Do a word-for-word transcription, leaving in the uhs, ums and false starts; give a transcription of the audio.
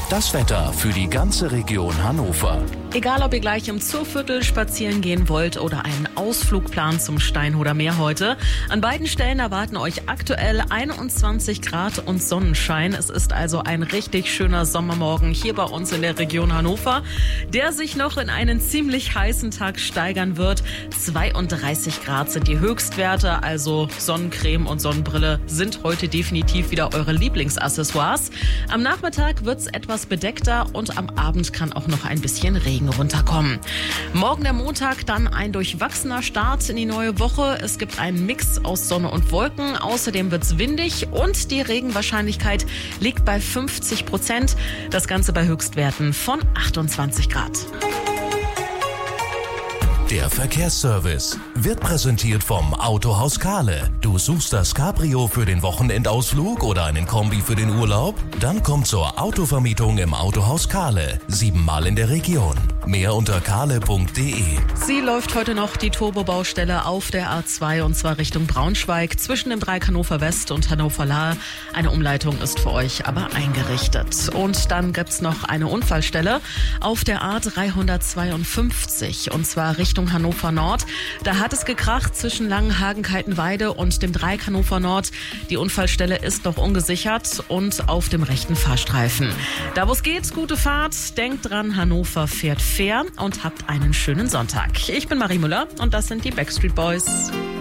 Das Wetter für die ganze Region Hannover. Egal, ob ihr gleich im Zurviertel spazieren gehen wollt oder einen Ausflug plant zum Steinhuder Meer heute. An beiden Stellen erwarten euch aktuell einundzwanzig Grad und Sonnenschein. Es ist also ein richtig schöner Sommermorgen hier bei uns in der Region Hannover, der sich noch in einen ziemlich heißen Tag steigern wird. zweiunddreißig Grad sind die Höchstwerte, also Sonnencreme und Sonnenbrille sind heute definitiv wieder eure Lieblingsaccessoires. Am Nachmittag wird es etwas bedeckter und am Abend kann auch noch ein bisschen Regen runterkommen. Morgen der Montag, dann ein durchwachsener Start in die neue Woche. Es gibt einen Mix aus Sonne und Wolken. Außerdem wird es windig und die Regenwahrscheinlichkeit liegt bei fünfzig Prozent. Das Ganze bei Höchstwerten von achtundzwanzig Grad. Der Verkehrsservice wird präsentiert vom Autohaus Kahle. Du suchst das Cabrio für den Wochenendausflug oder einen Kombi für den Urlaub? Dann komm zur Autovermietung im Autohaus Kahle. Siebenmal in der Region. Mehr unter kahle punkt de. Sie läuft heute noch die Turbobaustelle auf der A zwei und zwar Richtung Braunschweig zwischen dem Dreieck Hannover West und Hannover Lahe. Eine Umleitung ist für euch aber eingerichtet. Und dann gibt's noch eine Unfallstelle auf der A dreihundertzweiundfünfzig und zwar Richtung Hannover Nord. Da hat es gekracht zwischen Langenhagen-Kaltenweide und dem Dreieck Hannover Nord. Die Unfallstelle ist noch ungesichert und auf dem rechten Fahrstreifen. Da wo es geht, gute Fahrt. Denkt dran, Hannover fährt fair und habt einen schönen Sonntag. Ich bin Marie Müller und das sind die Backstreet Boys.